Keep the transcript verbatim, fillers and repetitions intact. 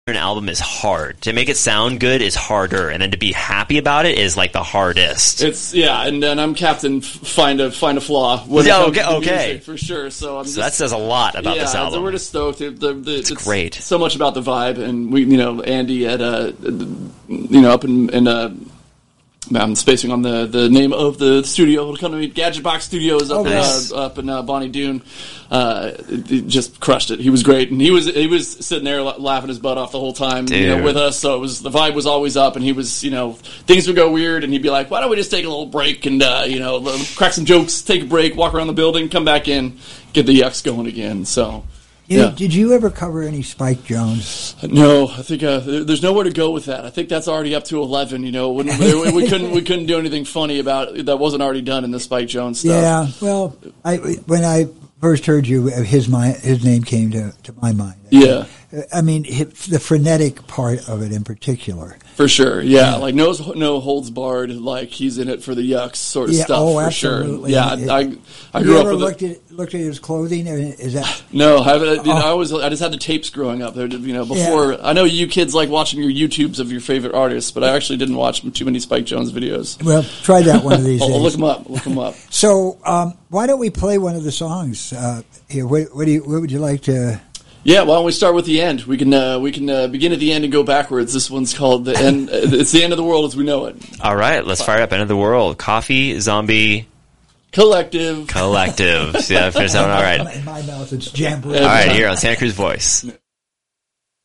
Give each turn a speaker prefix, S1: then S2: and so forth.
S1: an album is hard. To make it sound good is harder, and then to be happy about it is like the hardest.
S2: It's yeah, and then I'm Captain Find a Find a Flaw. When
S1: Yeah,
S2: it comes
S1: okay,
S2: to
S1: okay.
S2: music, for sure. So, I'm
S1: So
S2: just,
S1: that says a lot about
S2: yeah,
S1: this album.
S2: so we're just stoked. The, the, the, it's,
S1: It's great.
S2: So much about the vibe, and we, you know, Andy at uh, you know, up in, in uh, I'm spacing on the, the name of the studio. It'll come to me. Gadget Box Studios up
S3: Oh,
S2: in,
S1: nice.
S2: uh, up in uh, Bonnie Doon. Uh, it, it just crushed it. He was great, and he was he was sitting there la- laughing his butt off the whole time, you know,
S1: Dude.
S2: with us. So it was the vibe was always up, and he was, you know, things would go weird, and he'd be like, "Why don't we just take a little break and uh, you know, crack some jokes, take a break, walk around the building, come back in, get the yucks going again." So.
S3: You,
S2: Yeah.
S3: Did you ever cover any Spike Jones?
S2: No, I think uh, there- there's nowhere to go with that. I think that's already up to eleven. You know, when, we, we couldn't we couldn't do anything funny about it that wasn't already done in the Spike Jones stuff.
S3: Yeah. Well, I when I first heard you, his my his name came to, to my mind.
S2: Yeah.
S3: I mean, hi- the frenetic part of it in particular.
S2: For sure, yeah, like no no holds barred, like he's in it for the yucks sort of
S3: Yeah,
S2: stuff.
S3: oh,
S2: for
S3: absolutely.
S2: Sure. Yeah,
S3: It-
S2: I I
S3: Have
S2: grew
S3: you
S2: up
S3: ever
S2: with
S3: looked
S2: it.
S3: at looked at his clothing? I mean, is that
S2: No, I haven't. You know,
S3: Oh.
S2: I was I just had the tapes growing up. There, you know, before I know you kids like watching your YouTubes of your favorite artists, but I actually didn't watch too many Spike Jones videos.
S3: well? Try that one of these
S2: I'll,
S3: days.
S2: I'll look them up. Look them up.
S3: So, um, why don't we play one of the songs uh, here? What, what do you? What would you like to?
S2: Yeah, why don't we start with the end? We can uh, we can uh, begin at the end and go backwards. This one's called the end. It's the end of the world as we know it.
S1: All right, let's fire up End of the World. Coffee, Zombie,
S2: Collective.
S1: Collective. See that finish that one? All right.
S3: In my mouth, it's jamboree.
S1: All right, here on Santa Cruz Voice.